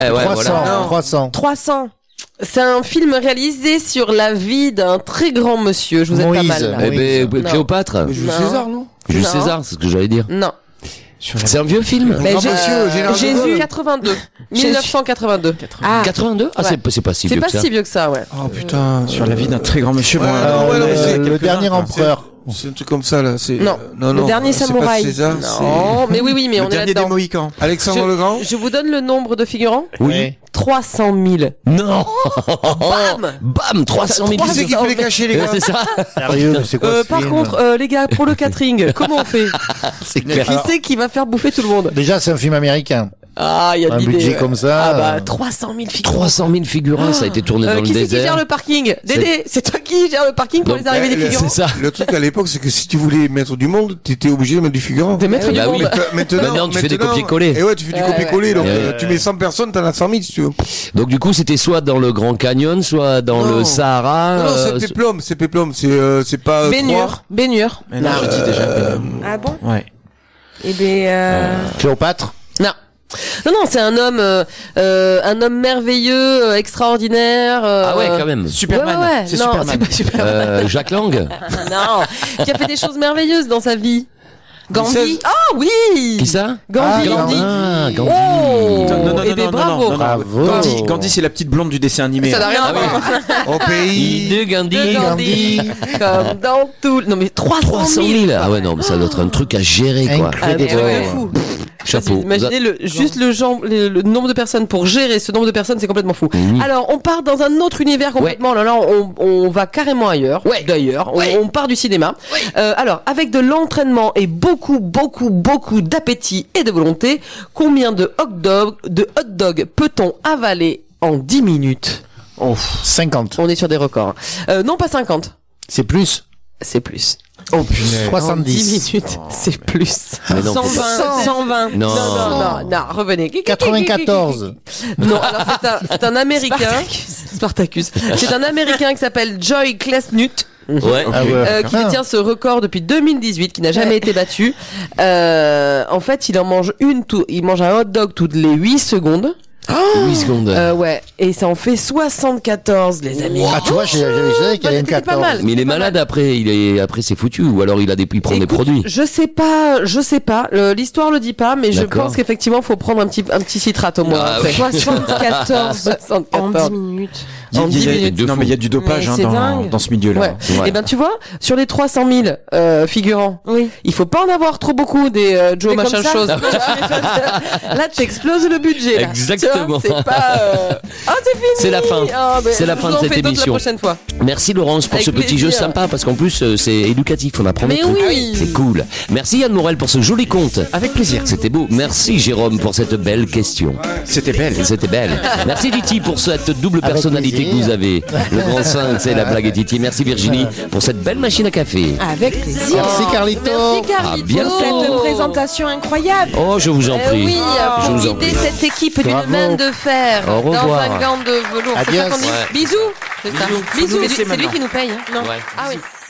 Ouais, 300, voilà. 300. 300. C'est un film réalisé sur la vie d'un très grand monsieur. Je vous aide pas Moïse. mal. Là. Eh ben, Non. Cléopâtre. Mais Jules Non. César, non? Jules Non. César, c'est ce que j'allais dire. Non. C'est un vieux film. Mais Grand monsieur, général de Jésus Gaulle. 82. 1982. Ah, 82. Ah, Ouais. c'est pas si C'est vieux pas que ça. si vieux que ça, ouais. Oh putain. sur la vie d'un très grand monsieur. Ouais, Bon, ouais, non, mais c'est Le quelques-uns, dernier quoi. empereur. C'est un truc comme ça, là. C'est, Non. non, Le dernier c'est samouraï. pas César, Non, mais oui, mais le on est dernier des là-dedans. Mohicans. c'est Alexandre le Grand. Je vous donne le nombre de figurants. Oui. 300 000. Non. Bam. Bam, 300 000 Qui c'est qui fait les cachets, les gars? C'est ça. Sérieux, mais c'est quoi ce Par film contre, les gars, pour le catering, comment on fait? C'est Qui clair. c'est qui va faire bouffer tout le monde? Déjà, c'est un film américain. Ah, il y a de Un l'idée. budget comme ça. Ah bah, 300 000 figurants. 300 000 figurants, ça a été tourné dans le Qui c'est qui désert. gère le parking? Dédé, c'est toi qui gère le parking pour Donc, les arrivées des figurants? C'est ça. Le truc à l'époque, c'est que si tu voulais mettre du monde, t'étais obligé de mettre du figurant. De mettre du Bah oui. monde. Maintenant, tu fais des copier-coller. Et ouais, tu fais du Ouais, copier-coller. Donc, ouais. tu mets 100 personnes, t'en as 100 000 si tu veux. Donc du coup, c'était soit dans le Grand Canyon, soit dans Non. le Sahara. Non, c'est péplum, c'est péplum. C'est pas. Bénure. Bénure. Mais non, je dis déjà. Ah bon? Ouais. Eh ben, Cléopâtre. non. Non, c'est un homme merveilleux, extraordinaire. Ah ouais, quand même. Superman. Ouais. C'est Non, Superman. c'est pas Superman. Jacques Lang. Non, qui a fait des choses merveilleuses dans sa vie. Gandhi. Seize. Ah oui. Qui ça? Gandhi. Ah, Gandhi. Ah, Gandhi. Oh. Non, Eh ben, bravo. Bravo. Gandhi, c'est la petite blonde du dessin animé. Ça n'a rien à Ah oui. voir. Au pays. De Gandhi. De Gandhi. Comme dans tout. Non mais 300 000. Ah ouais, non, mais ça doit être un truc à gérer, quoi. Un truc de Ouais. fou. Chapeau. Imaginez le nombre de personnes pour gérer ce nombre de personnes, c'est complètement fou. Mhm. Alors, on part dans un autre univers complètement. Là, on va carrément ailleurs. Ouais. D'ailleurs, Ouais. on part du cinéma. Alors, avec de l'entraînement et beaucoup d'appétit et de volonté, combien de hot dog peut-on avaler en 10 minutes? 50. On est sur des records. Non, pas 50. C'est plus. C'est plus. Oh punaise. En 10 70. minutes, c'est plus. Mais non, 120. 120. Non. Non, revenez. 94. Non, alors c'est un Américain. Spartacus. C'est un Américain qui s'appelle Joy Klesnut. Ouais. Ah ouais. Qui détient ce record depuis 2018, qui n'a jamais été battu. En fait, il mange un hot dog toutes les 8 secondes. 8 secondes. Ouais, et ça en fait 74, les amis. Ah, tu vois, je savais qu'il y avait une C'était pas 14. mal. Mais il est malade après, après c'est foutu, ou alors il prend des Écoute, produits. Je sais pas. L'histoire le dit pas, mais je D'accord. pense qu'effectivement, faut prendre un petit citrate au moins. Ah, oui. 74 En 10 minutes. Il y a- En 10 il y a- minutes. de Non, fou. mais il y a du dopage Mais hein, c'est dingue. dans ce milieu-là. Ouais. Ouais. Et ben tu vois, sur les 300 000 figurants, il faut pas en avoir trop beaucoup des Joe Des machin comme ça. chose. Là, t'exploses le budget. Là. Exactement. Tu vois, c'est pas. Ah, c'est fini. C'est la fin. Ah, ben, C'est la je fin vous de en cette fais d'autres émission. La prochaine fois. Merci Laurence pour Avec ce petit jeu plaisir. sympa, parce qu'en plus c'est éducatif, on apprend des Mais trucs. oui. C'est cool. Merci Yann Morel pour ce joli conte. Avec plaisir. C'était beau. Merci Jérôme pour cette belle question. C'était belle. C'était belle. Merci Titi pour cette double Avec personnalité que plaisir. vous avez. Le grand 5, c'est la blague et Titi. Merci Virginie pour cette belle machine à café. Avec plaisir. Merci Carlito. Merci Carlito. À bientôt. Cette présentation incroyable. Oh, je vous en prie. Oui, Je vous en pour guider prie. cette équipe d'une Bravo. main de fer Au dans revoir. un gant de velours. C'est ça Adios. qu'on dit. Ouais. Bisous. C'est ça. Bisous. Faut nous Bisous. laisser C'est lui maintenant. qui nous paye. Hein. Non. Ouais. Ah oui.